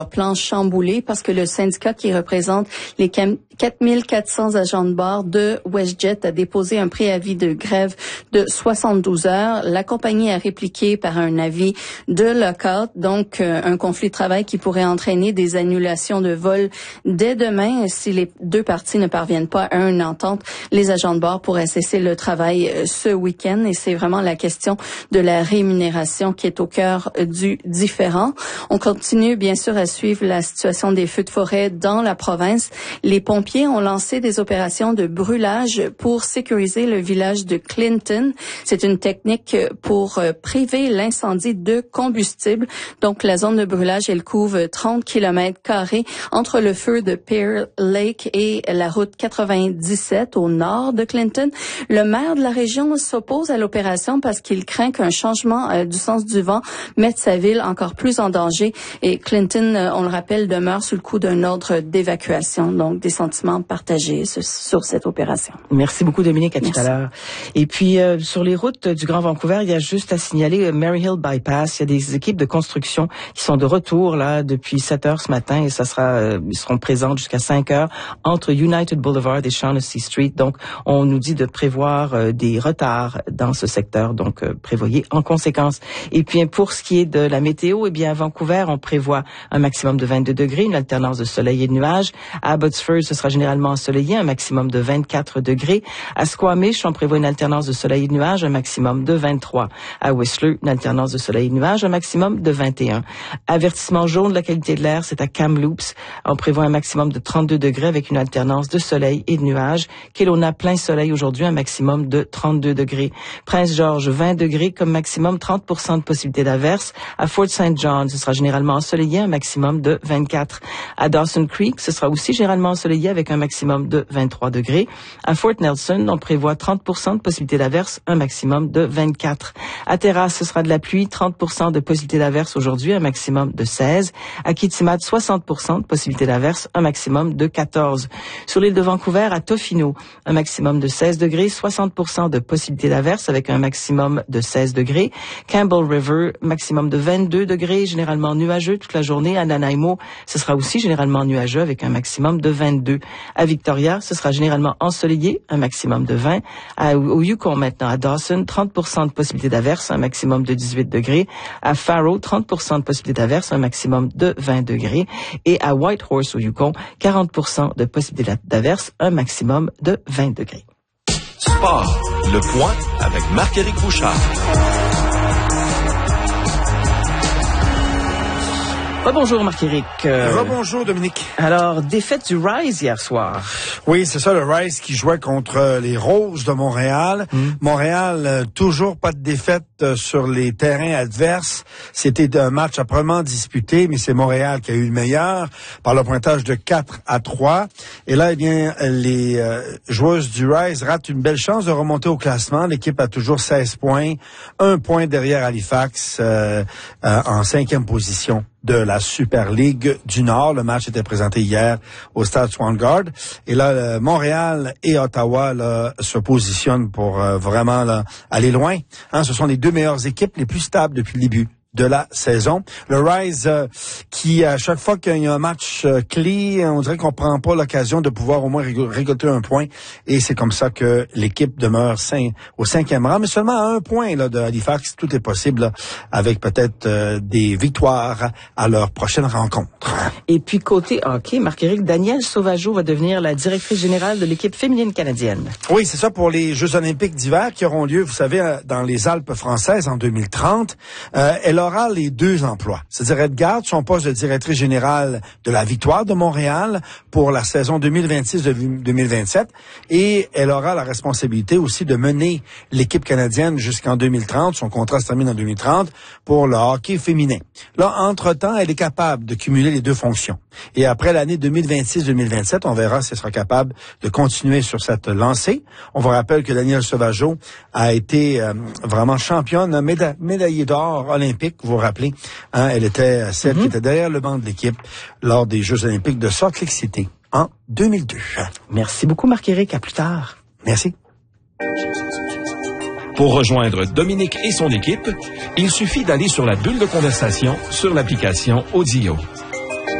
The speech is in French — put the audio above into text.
plan chamboulé parce que le syndicat qui représente les 4400 agents de bord de WestJet a déposé un préavis de grève de 72 heures. La compagnie a répliqué par un avis de lockout, donc un conflit de travail qui pourrait entraîner des annulations de vols dès demain. Si les deux parties ne parviennent pas à une entente, les agents de bord pourraient cesser le travail ce week-end et c'est vraiment la question de la rémunération qui est au cœur du différend. On continue bien sûr à suivre la situation des feux de forêt dans la province. Les pompiers ont lancé des opérations de brûlage pour sécuriser le village de Clinton. C'est une technique pour priver l'incendie de combustible. Donc, la zone de brûlage, elle couvre 30 km² entre le feu de Pearl Lake et la route 97 au nord de Clinton. Le maire de la région s'oppose à l'opération parce qu'il craint qu'un changement du sens du vent mette sa ville encore plus en danger. Et Clinton, on le rappelle, demeure sous le coup d'un ordre d'évacuation. Donc, des sentiments partagés sur cette opération. Merci beaucoup, Dominique. À tout à l'heure. Et puis, sur les routes du Grand Vancouver, il y a juste à signaler Maryhill Bypass. Il y a des équipes de construction qui sont de retour là depuis 7 heures ce matin et ça sera, ils seront présentes jusqu'à 5 heures entre United Boulevard et Shaughnessy Street. Donc, on nous dit de prévoir des retards dans ce secteur. Donc, prévoyez en conséquence. Et puis, pour ce qui est de la météo, eh bien, à Vancouver, on prévoit un maximum de 22 degrés, une alternance de soleil et de nuages. À Abbotsford, ce sera généralement ensoleillé, un maximum de 24 degrés. À Squamish, on prévoit une alternance de soleil et de nuages, un maximum de 23. À Whistler, une alternance de soleil et de nuages, un maximum de 21. Avertissement jaune de la qualité de l'air, c'est à Kamloops. On prévoit un maximum de 32 degrés avec une alternance de soleil et de nuages. Kelowna, plein soleil aujourd'hui, un maximum de 32 degrés. Prince George, 20 degrés comme maximum, 30% de possibilité d'averse. À Fort St. John, ce sera généralement ensoleillé, un maximum de 24. À Dawson Creek, ce sera aussi généralement ensoleillé avec un maximum de 23 degrés. À Fort Nelson, on prévoit 30% de possibilité d'averse, un maximum de 24. À Terrace, ce sera de la pluie, 30% de possibilité d'averse aujourd'hui, un maximum de 16. À Kitimat, 60% de possibilité d'averse, un maximum de 14. Sur l'île de Vancouver, à Tofino, un maximum de 16 degrés, 60% de possibilité d'averse avec un maximum de 16 degrés. Campbell River, maximum de 22 degrés, généralement nuageux toute la journée. À Nanaimo, ce sera aussi généralement nuageux avec un maximum de 22. À Victoria, ce sera généralement ensoleillé, un maximum de 20. Au Yukon maintenant, à Dawson, 30% de possibilité d'averse, un maximum de 18 degrés. À Faro, 30% de possibilité d'averse, un maximum de 20 degrés. Et à Whitehorse, au Yukon, 40% de possibilité d'averse, un maximum de 20 degrés. Sport, le point avec Marc-Éric Bouchard. Rebonjour Marc-Éric. Rebonjour Dominique. Alors, défaite du Rise hier soir. Oui, c'est ça, le Rise qui jouait contre les Roses de Montréal. Montréal, toujours pas de défaite sur les terrains adverses. C'était un match âprement disputé, mais c'est Montréal qui a eu le meilleur par le pointage de 4-3. Et là, eh bien, les joueuses du Rise ratent une belle chance de remonter au classement. L'équipe a toujours 16 points, 1 point derrière Halifax en 5e position de la Super League du Nord. Le match était présenté hier au Stade Swangard. Et là, Montréal et Ottawa là, se positionnent pour vraiment là, aller loin. Ce sont les deux meilleures équipes les plus stables depuis le début de la saison. Le Rise qui, à chaque fois qu'il y a un match clé, on dirait qu'on prend pas l'occasion de pouvoir au moins récolter un point. Et c'est comme ça que l'équipe demeure au 5e rang, mais seulement à 1 point là, de Halifax. Tout est possible là, avec peut-être des victoires à leur prochaine rencontre. Et puis côté hockey, Marc-Éric, Danielle Sauvageau va devenir la directrice générale de l'équipe féminine canadienne. Oui, c'est ça pour les Jeux olympiques d'hiver qui auront lieu, vous savez, dans les Alpes françaises en 2030. Elle aura les 2 emplois. C'est-à-dire, elle garde son poste de directrice générale de la Victoire de Montréal pour la saison 2026-2027 et elle aura la responsabilité aussi de mener l'équipe canadienne jusqu'en 2030. Son contrat se termine en 2030 pour le hockey féminin. Là, entre-temps, elle est capable de cumuler les 2 fonctions. Et après l'année 2026-2027, on verra si elle sera capable de continuer sur cette lancée. On vous rappelle que Danielle Sauvageau a été vraiment championne, médaillée d'or olympique. Vous vous rappelez, elle était celle qui était derrière le banc de l'équipe lors des Jeux olympiques de Salt Lake City en 2002. Merci beaucoup Marc-Éric, à plus tard. Merci. Pour rejoindre Dominique et son équipe, il suffit d'aller sur la bulle de conversation sur l'application Audio.